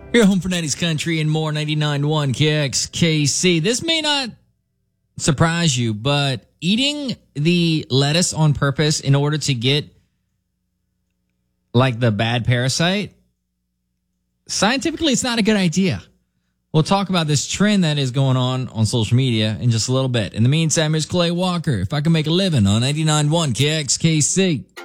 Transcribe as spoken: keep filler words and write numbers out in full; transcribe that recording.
You're home for nineties country and more. ninety-nine point one K X K C. This may not surprise you, but eating the lettuce on purpose in order to get like the bad parasite, scientifically, it's not a good idea. We'll talk about this trend that is going on on social media in just a little bit. In the meantime, here's Clay Walker. If I can make a living on ninety-nine point one K X K C.